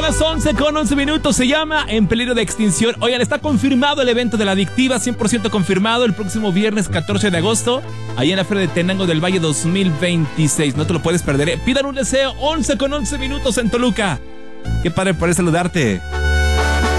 las 11:11. Se llama En Peligro de Extinción. Oigan, está confirmado el evento de La Adictiva, 100% confirmado, el próximo viernes 14 de agosto, ahí en la Feria de Tenango del Valle 2026. No te lo puedes perder, ¿eh? Pidan un deseo, 11:11 en Toluca. Qué padre poder saludarte.